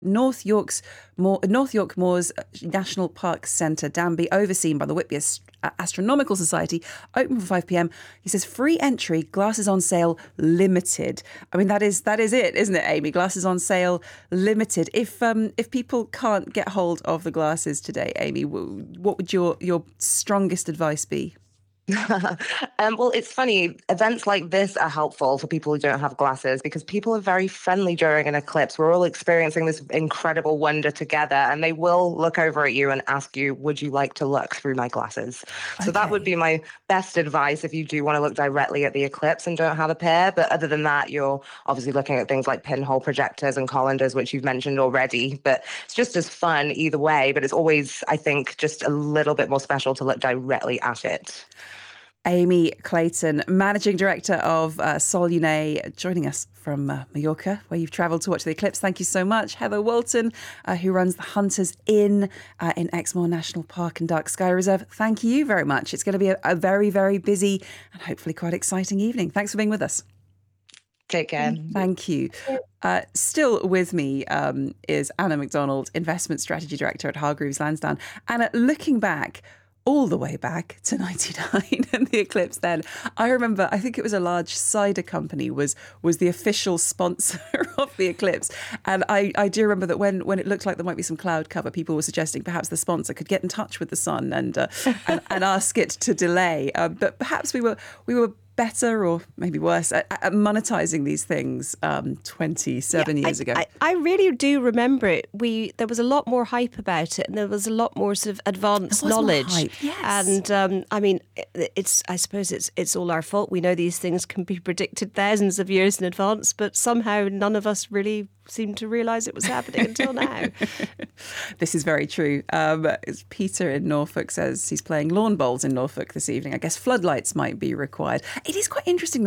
North York Moors National Park Centre, Danby, overseen by the Whitby Astronomical Society, open from 5 p.m. He says free entry, glasses on sale, limited. I mean, that is it, isn't it, Amy? Glasses on sale, limited. If people can't get hold of the glasses today, Amy, what would your strongest advice be? Well, it's funny. Events like this are helpful for people who don't have glasses because people are very friendly during an eclipse. We're all experiencing this incredible wonder together, and they will look over at you and ask you, would you like to look through my glasses? So that would Okay. be my best advice if you do want to look directly at the eclipse and don't have a pair. But other than that, you're obviously looking at things like pinhole projectors and colanders, which you've mentioned already. But it's just as fun either way. But it's always, I think, just a little bit more special to look directly at it. Amy Clayton, Managing Director of Sol Luné, joining us from Mallorca, where you've travelled to watch the eclipse. Thank you so much. Heather Walton, who runs the Hunters Inn in Exmoor National Park and Dark Sky Reserve. Thank you very much. It's going to be a very, very busy and hopefully quite exciting evening. Thanks for being with us. Take care. Thank you. Still with me is Anna MacDonald, Investment Strategy Director at Hargreaves Lansdown. Anna, looking back, all the way back to 99 and the eclipse then. I remember, I think it was a large cider company was the official sponsor of the eclipse. And I do remember that when it looked like there might be some cloud cover, people were suggesting perhaps the sponsor could get in touch with the Sun and ask it to delay. But perhaps we were better or maybe worse at monetizing these things 27 years ago. I really do remember it. There was a lot more hype about it, and there was a lot more sort of advanced knowledge. More hype, yes. And I mean, I suppose it's all our fault. We know these things can be predicted thousands of years in advance, but somehow none of us really seemed to realise it was happening until now. This is very true. Peter in Norfolk says he's playing lawn bowls in Norfolk this evening. I guess floodlights might be required. It is quite interesting, though.